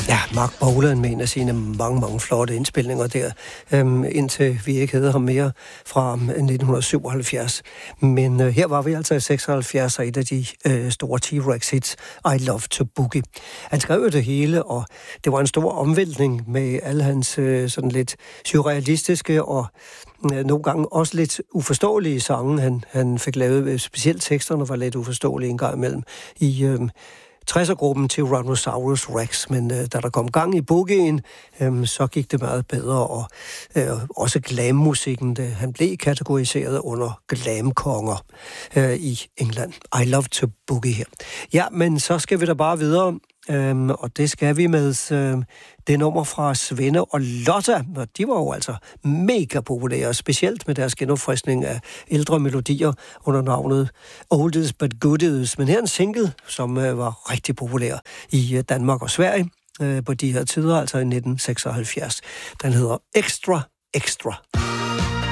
Ja, Mark Bolan med en af sine mange flotte indspilninger der, indtil vi ikke havde ham mere fra 1977. Men her var vi altså i 76, og et af de store T-Rex hits, I Love to Boogie. Han skrev det hele, og det var en stor omvæltning med alle hans sådan lidt surrealistiske og nogle gange også lidt uforståelige sange, han fik lavet. Specielt teksterne var lidt uforståelige en gang imellem i 60'er-gruppen Tyrannosaurus Rex, men da der kom gang i boogien, så gik det meget bedre, og også glam-musikken, han blev kategoriseret under glam-konger i England. I Love to Boogie her. Ja, men så skal vi da bare videre, og det skal vi med det nummer fra Svende og Lotta, og de var jo altså mega populære, specielt med deres genopfriskning af ældre melodier under navnet Oldies But Goodies. Men her en single, som var rigtig populær i Danmark og Sverige på de her tider, altså i 1976. Den hedder Extra Extra